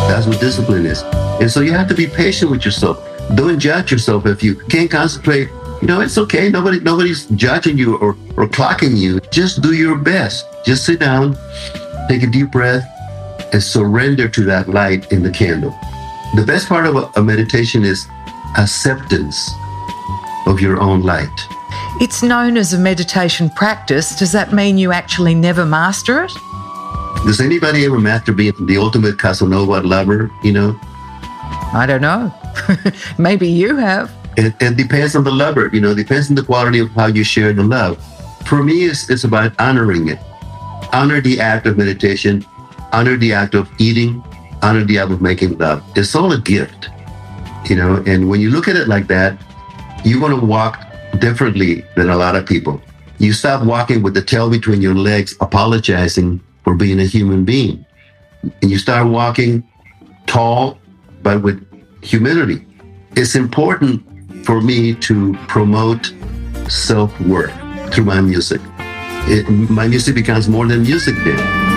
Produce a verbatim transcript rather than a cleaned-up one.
That's what discipline is. And so you have to be patient with yourself. Don't judge yourself if you can't concentrate. You know, it's okay. Nobody, nobody's judging you or, or clocking you. Just do your best. Just sit down, take a deep breath, and surrender to that light in the candle. The best part of a, a meditation is acceptance of your own light. It's known as a meditation practice. Does that mean you actually never master it? Does anybody ever master being the ultimate Casanova lover, you know? I don't know. Maybe you have. It, it depends on the lover, you know, it depends on the quality of how you share the love. For me, it's, it's about honoring it. Honor the act of meditation, honor the act of eating, honor the act of making love. It's all a gift, you know, and when you look at it like that, you're going to walk differently than a lot of people. You stop walking with the tail between your legs, apologizing for being a human being. And you start walking tall, but with humility. It's important for me to promote self-worth through my music. It, my music becomes more than music then.